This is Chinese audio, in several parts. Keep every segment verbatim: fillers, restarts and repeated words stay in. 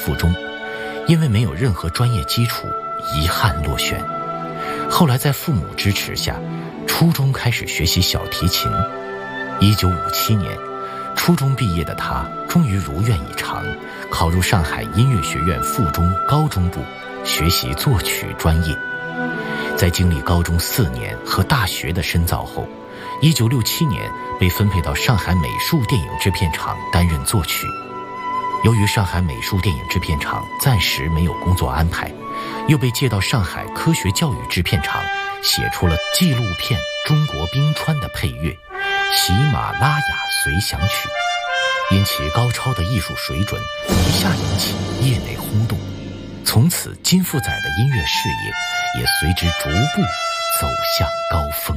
附中，因为没有任何专业基础，遗憾落选。后来在父母支持下，初中开始学习小提琴。一九五七年，初中毕业的他终于如愿以偿，考入上海音乐学院附中高中部学习作曲专业。在经历高中四年和大学的深造后，一九六七年被分配到上海美术电影制片厂担任作曲。由于上海美术电影制片厂暂时没有工作安排，又被借到上海科学教育制片厂，写出了纪录片《中国冰川》的配乐《喜马拉雅随想曲》。因其高超的艺术水准，一下引起业内轰动。从此，金富载的音乐事业也随之逐步走向高峰。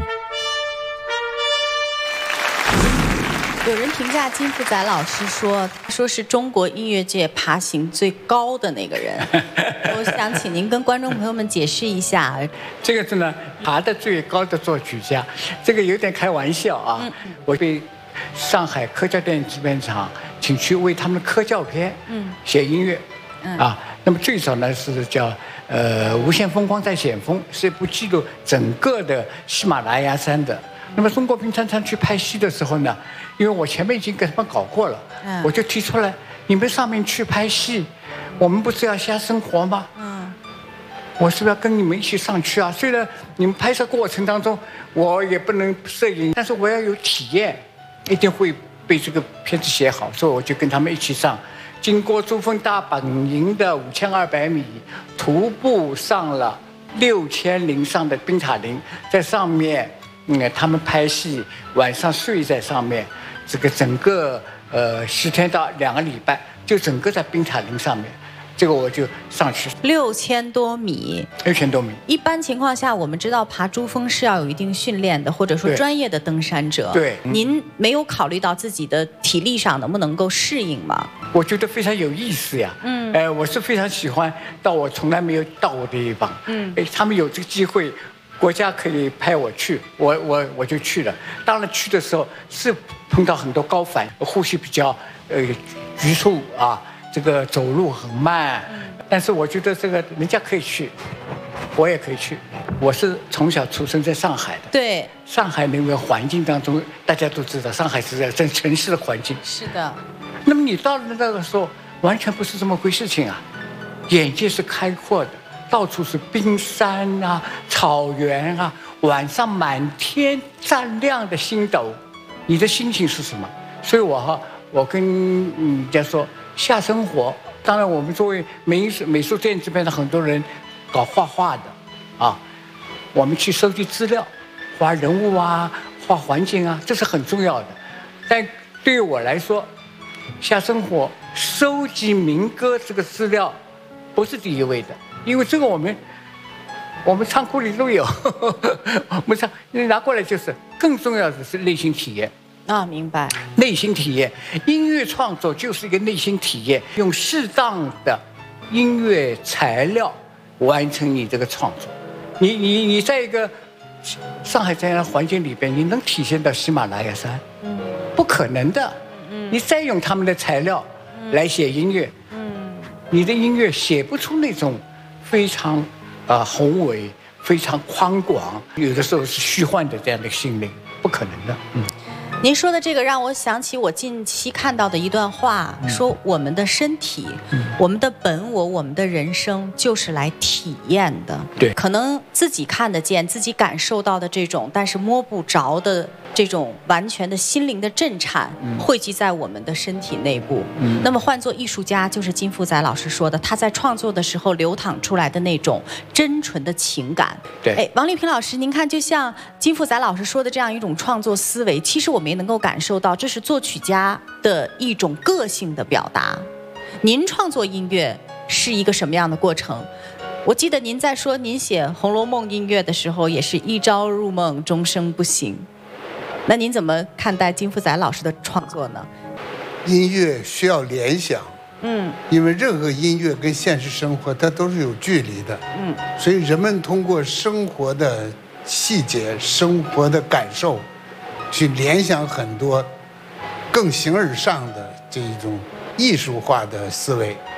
有人评价金富载老师说，说是中国音乐界爬行最高的那个人。我想请您跟观众朋友们解释一下。 这个是呢，爬得最高的作曲家，这个有点开玩笑啊。嗯、我被上海科教电影制片厂请去为他们的科教片嗯写音乐，嗯啊。那么最早呢是叫呃《无限风光在险峰》，是一部记录整个的喜马拉雅山的。那么中国冰川上去拍戏的时候呢，因为我前面已经跟他们搞过了，嗯、我就提出来，你们上面去拍戏，我们不是要瞎生活吗？嗯，我是不是要跟你们一起上去啊？虽然你们拍摄过程当中我也不能摄影，但是我要有体验，一定会被这个片子写好，所以我就跟他们一起上。经过珠峰大本营的五千二百米，徒步上了六千零上的冰塔陵，在上面，嗯，他们拍戏，晚上睡在上面，这个整个呃十天到两个礼拜，就整个在冰塔陵上面，这个我就上去六千多米， 六千多米。 一般情况下，我们知道爬珠峰是要有一定训练的，或者说专业的登山者。 对， 您没有考虑到自己的体力上能不能够适应吗？ 我觉得非常有意思呀，嗯，哎、呃，我是非常喜欢到我从来没有到过的地方，嗯，哎，他们有这个机会，国家可以派我去，我我我就去了。当然去的时候是碰到很多高反，呼吸比较呃局促啊，这个走路很慢，嗯、但是我觉得这个人家可以去，我也可以去。我是从小出生在上海的， 对， 上海那个环境当中，大家都知道，上海是在这城市的环境， 是的。 那么你到了那个时候，完全不是这么回事情啊，眼界是开阔的，到处是冰山啊、草原啊，晚上满天湛亮的星斗，你的心情是什么？所以我哈，我跟人家说，下生活。当然，我们作为美术美术电影这边的很多人，搞画画的，啊，我们去收集资料，画人物啊，画环境啊，这是很重要的。但对于我来说，下生活收集民歌这个资料不是第一位的，因为这个我们我们仓库里都有，我们仓拿过来就是。更重要的是内心体验啊，明白。 内心体验，音乐创作就是一个内心体验，用适当的音乐材料完成你这个创作。你你你在一个上海这样的环境里边，你能体现到喜马拉雅山？嗯，不可能的。你再用他们的材料来写音乐，嗯，你的音乐写不出那种非常啊、呃、宏伟、非常宽广，有的时候是虚幻的这样的心灵，不可能的。嗯， 您说的这个让我想起我近期看到的一段话，嗯、说我们的身体、嗯、我们的本我、我们的人生就是来体验的。 对， 可能自己看得见、自己感受到的这种，但是摸不着的。这种完全的心灵的震颤汇集在我们的身体内部、嗯、那么换作艺术家，就是金富载老师说的，他在创作的时候流淌出来的那种真纯的情感。 对， 哎，王丽萍老师，您看，就像金富载老师说的这样一种创作思维，其实我们也能够感受到，这是作曲家的一种个性的表达。您创作音乐是一个什么样的过程？我记得您在说您写《红楼梦》音乐的时候，也是一朝入梦，终生不醒。那您怎么看待金富载老师的创作呢？ 音乐需要联想，嗯，因为任何音乐跟现实生活它都是有距离的，嗯，所以人们通过生活的细节、生活的感受，去联想很多更形而上的这种艺术化的思维。